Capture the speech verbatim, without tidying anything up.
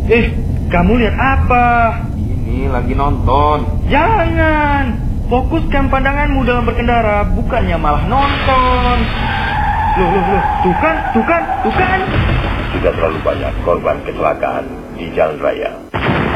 Eh, kamu lihat apa? Ini lagi nonton. Jangan. Fokuskan pandanganmu dalam berkendara, bukannya malah nonton. Loh, loh, loh. Tuh kan, tuh kan, tuh kan. Sudah terlalu banyak korban kecelakaan di jalan raya.